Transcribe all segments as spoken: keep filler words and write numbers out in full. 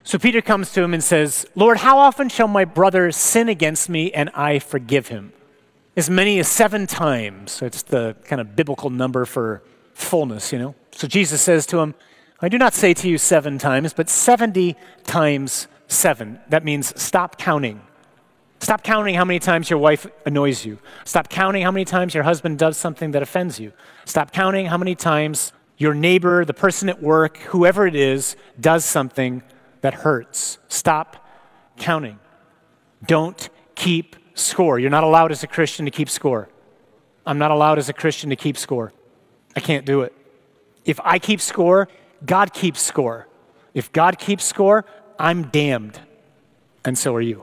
So Peter comes to him and says, Lord, how often shall my brother sin against me and I forgive him? As many as seven times. So it's the kind of biblical number for fullness, you know. So Jesus says to him, I do not say to you seven times, but seventy times seven. That means stop counting. Stop counting how many times your wife annoys you. Stop counting how many times your husband does something that offends you. Stop counting how many times your neighbor, the person at work, whoever it is, does something that hurts. Stop counting. Don't keep score. You're not allowed as a Christian to keep score. I'm not allowed as a Christian to keep score. I can't do it. If I keep score, God keeps score. If God keeps score, I'm damned, and so are you.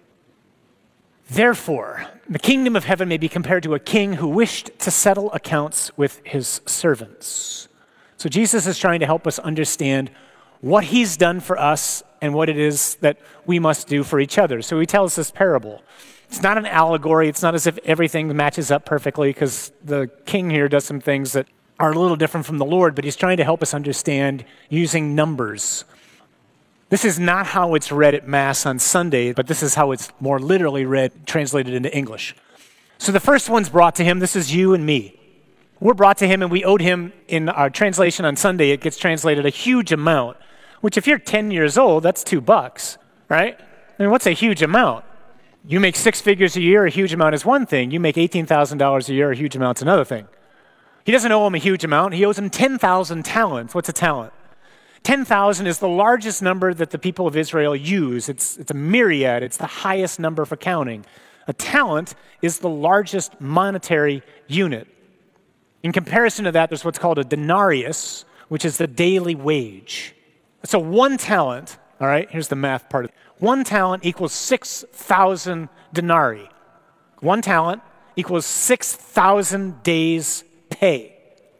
Therefore, the kingdom of heaven may be compared to a king who wished to settle accounts with his servants. So Jesus is trying to help us understand what he's done for us and what it is that we must do for each other. So he tells this parable. It's not an allegory. It's not as if everything matches up perfectly, because the king here does some things that are a little different from the Lord, but he's trying to help us understand using numbers. This is not how it's read at Mass on Sunday, but this is how it's more literally read, translated into English. So the first one's brought to him. This is you and me. We're brought to him, and we owed him, in our translation on Sunday, it gets translated a huge amount, which if you're ten years old, that's two bucks, right? I mean, what's a huge amount? You make six figures a year, a huge amount is one thing. You make eighteen thousand dollars a year, a huge amount's another thing. He doesn't owe him a huge amount. He owes him ten thousand talents. What's a talent? ten thousand is the largest number that the people of Israel use. It's, it's a myriad. It's the highest number for counting. A talent is the largest monetary unit. In comparison to that, there's what's called a denarius, which is the daily wage. So one talent, all right, here's the math part of it. One talent equals six thousand denarii. One talent equals six thousand days pay.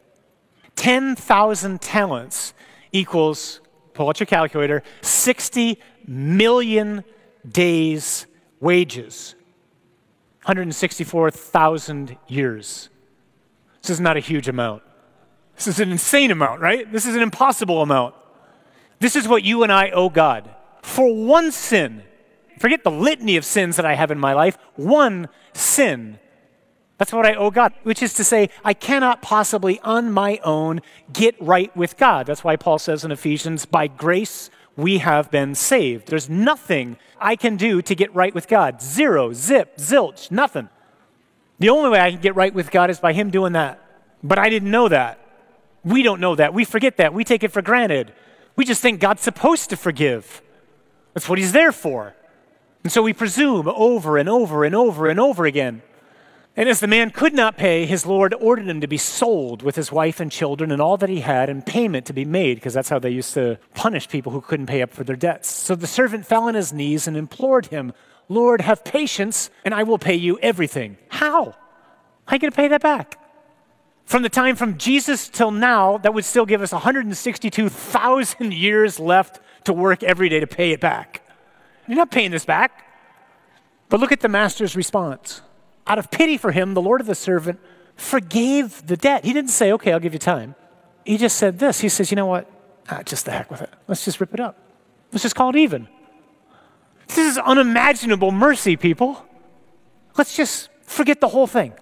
ten thousand talents equals, pull out your calculator, sixty million days wages. one hundred sixty-four thousand years. This is not a huge amount. This is an insane amount, right? This is an impossible amount. This is what you and I owe God. For one sin, forget the litany of sins that I have in my life, one sin. That's what I owe God, which is to say, I cannot possibly on my own get right with God. That's why Paul says in Ephesians, by grace we have been saved. There's nothing I can do to get right with God. Zero, zip, zilch, nothing. The only way I can get right with God is by him doing that. But I didn't know that. We don't know that. We forget that. We take it for granted. We just think God's supposed to forgive. That's what he's there for. And so we presume over and over and over and over again. And as the man could not pay, his Lord ordered him to be sold with his wife and children and all that he had, and payment to be made, because that's how they used to punish people who couldn't pay up for their debts. So the servant fell on his knees and implored him, Lord, have patience, and I will pay you everything. How? How are you going to pay that back? From the time from Jesus till now, that would still give us one hundred sixty-two thousand years left to work every day to pay it back. You're not paying this back. But look at the master's response. Out of pity for him, the Lord of the servant forgave the debt. He didn't say, okay, I'll give you time. He just said this. He says, you know what? Ah, just the heck with it. Let's just rip it up. Let's just call it even. This is unimaginable mercy, people. Let's just forget the whole thing.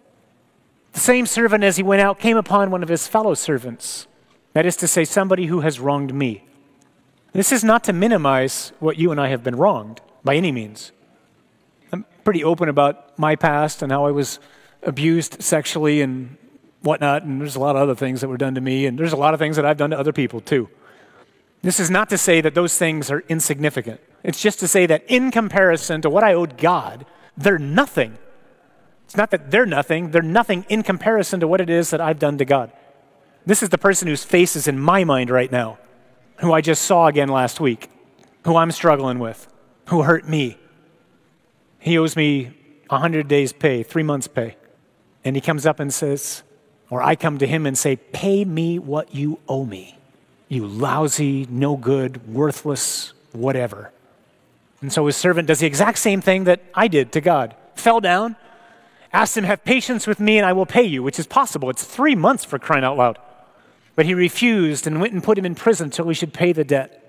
The same servant, as he went out, came upon one of his fellow servants. That is to say, somebody who has wronged me. This is not to minimize what you and I have been wronged by any means. I'm pretty open about my past and how I was abused sexually and whatnot, and there's a lot of other things that were done to me, and there's a lot of things that I've done to other people too. This is not to say that those things are insignificant. It's just to say that in comparison to what I owed God, they're nothing. It's not that they're nothing, they're nothing in comparison to what it is that I've done to God. This is the person whose face is in my mind right now, who I just saw again last week, who I'm struggling with, who hurt me. He owes me one hundred days pay, three months pay. And he comes up and says, or I come to him and say, pay me what you owe me. You lousy, no good, worthless, whatever. And so his servant does the exact same thing that I did to God. Fell down, asked him, have patience with me and I will pay you, which is possible. It's three months for crying out loud. But he refused and went and put him in prison till he should pay the debt.